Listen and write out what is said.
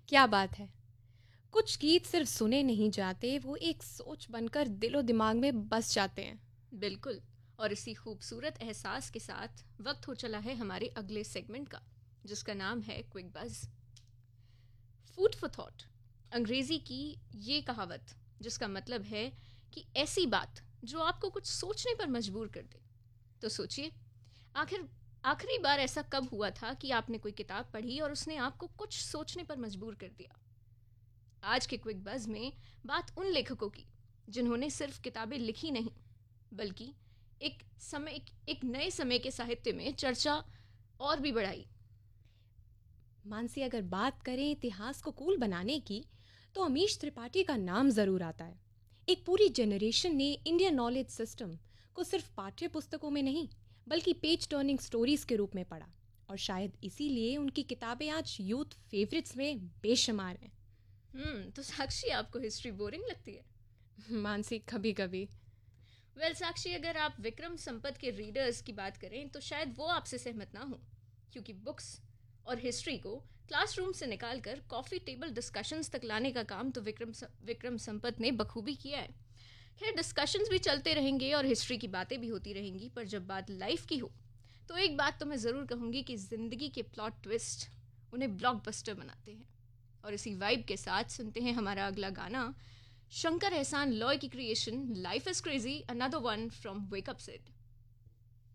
क्या बात है। कुछ गीत सिर्फ सुने नहीं जाते, वो एक सोच बनकर दिलो दिमाग में बस जाते हैं। बिल्कुल। और इसी खूबसूरत एहसास के साथ वक्त हो चला है हमारे अगले सेगमेंट का, जिसका नाम है quick buzz. Food for thought, अंग्रेजी की ये कहावत जिसका मतलब है कि ऐसी बात जो आपको कुछ सोचने पर मजबूर कर दे। तो सोचिए, आखिर आखिरी बार ऐसा कब हुआ था कि आपने कोई किताब पढ़ी और उसने आपको कुछ सोचने पर मजबूर कर दिया। आज के क्विक बज़ में बात उन लेखकों की जिन्होंने सिर्फ किताबें लिखी नहीं, बल्कि एक नए समय के साहित्य में चर्चा और भी बढ़ाई। मानसी, अगर बात करें इतिहास को कूल बनाने की, तो अमीश त्रिपाठी का नाम ज़रूर आता है। एक पूरी जनरेशन ने इंडियन नॉलेज सिस्टम को सिर्फ पाठ्य पुस्तकों में नहीं, बल्कि पेज टर्निंग स्टोरीज के रूप में पढ़ा। और शायद इसीलिए उनकी किताबें आज यूथ फेवरेट्स में बेशुमार हैं। तो साक्षी, आपको हिस्ट्री बोरिंग लगती है? मानसी, कभी कभी। वेल साक्षी, अगर आप विक्रम संपत के रीडर्स की बात करें तो शायद वो आपसे सहमत ना हो, क्योंकि बुक्स और हिस्ट्री को क्लासरूम से निकालकर कॉफ़ी टेबल डिस्कशंस तक लाने का काम तो विक्रम संपत ने बखूबी किया है। खैर, डिस्कशंस भी चलते रहेंगे और हिस्ट्री की बातें भी होती रहेंगी, पर जब बात लाइफ की हो तो एक बात तो मैं ज़रूर कहूँगी कि ज़िंदगी के प्लॉट ट्विस्ट उन्हें ब्लॉकबस्टर बनाते हैं। और इसी वाइब के साथ सुनते हैं हमारा अगला गाना, शंकर एहसान लॉय की creation life is crazy, another one from wake up Sid.